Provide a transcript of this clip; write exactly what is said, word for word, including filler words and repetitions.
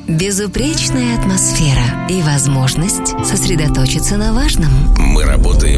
Безупречная атмосфера и возможность сосредоточиться на важном. Мы работаем